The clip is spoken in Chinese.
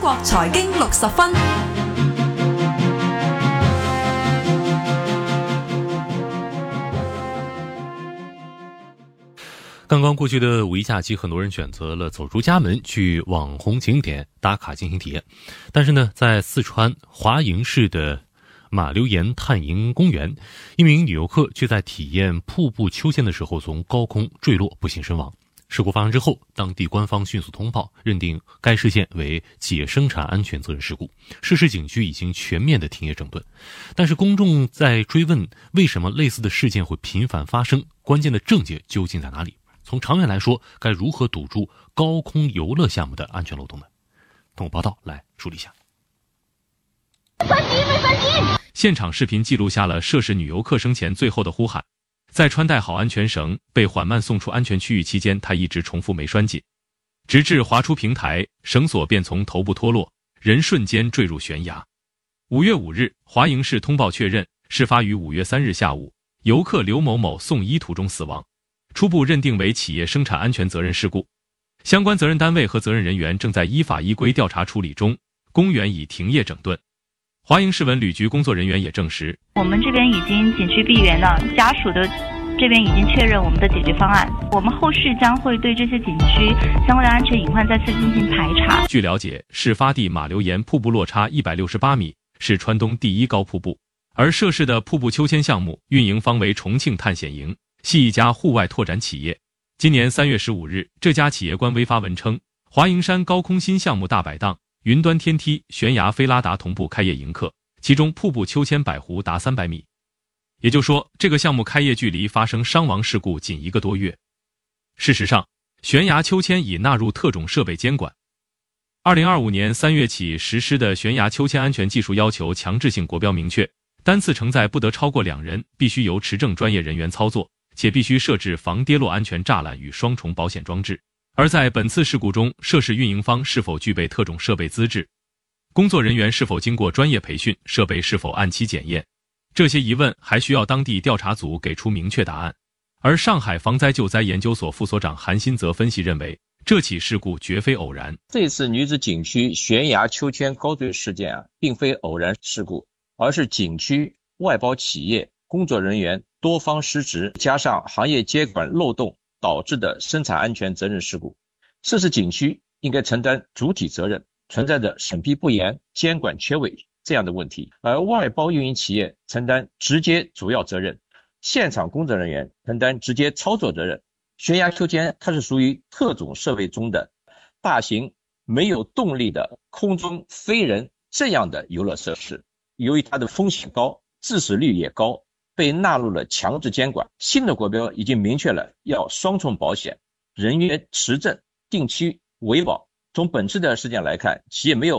國財經60分。 刚刚过去的五一假期，很多人选择了走出家门去网红景点打卡进行体验。但是呢，在四川华营市的马留岩探营公园，一名女游客却在体验瀑布秋千的时候从高空坠落，不幸身亡。事故发生之后，当地官方迅速通报，认定该事件为企业生产安全责任事故。涉事景区已经全面的停业整顿。但是公众在追问为什么类似的事件会频繁发生，关键的症结究竟在哪里？从长远来说，该如何堵住高空游乐项目的安全漏洞呢？通过报道来梳理一下。现场视频记录下了涉事女游客生前最后的呼喊。在穿戴好安全绳被缓慢送出安全区域期间，她一直重复没拴紧，直至滑出平台，绳索便从头部脱落，人瞬间坠入悬崖。5月5日，华营市通报确认，事发于5月3日下午，游客刘某某送医途中死亡，初步认定为企业生产安全责任事故。相关责任单位和责任人员正在依法依规调查处理中，公园已停业整顿。华营市文旅局工作人员也证实， 我们这边已经景区闭园了，家属的这边已经确认我们的解决方案，我们后续将会对这些景区相关的安全隐患再次进行排查。 据了解，事发地马留岩瀑布落差168米，是川东第一高瀑布，而涉事的瀑布秋千项目运营方为重庆探险营，系一家户外拓展企业。今年3月15日，这家企业官微发文称，华营山高空新项目大摆档，云端天梯、悬崖飞拉达同步开业迎客，其中瀑布秋千百湖达300米。也就是说，这个项目开业距离发生伤亡事故仅1个多月。事实上，悬崖秋千已纳入特种设备监管。2025年3月起实施的悬崖秋千安全技术要求强制性国标明确，单次承载不得超过2人，必须由持证专业人员操作，且必须设置防跌落安全栅栏与双重保险装置。而在本次事故中，涉事运营方是否具备特种设备资质，工作人员是否经过专业培训，设备是否按期检验，这些疑问还需要当地调查组给出明确答案。而上海防灾救灾研究所副所长韩新泽分析认为，这起事故绝非偶然。 这次女子景区悬崖秋千高坠事件并非偶然事故，而是景区外包企业工作人员多方失职，加上行业监管漏洞导致的生产安全责任事故。涉事景区应该承担主体责任，存在着审批不严、监管缺位这样的问题，而外包运营企业承担直接主要责任，现场工作人员承担直接操作责任。悬崖秋千它是属于特种设备中的大型没有动力的空中飞人这样的游乐设施，由于它的风险高，致死率也高，被纳入了强制监管。新的国标已经明确了要双重保险，人员持证，定期维保。从本次的事件来看，企业没有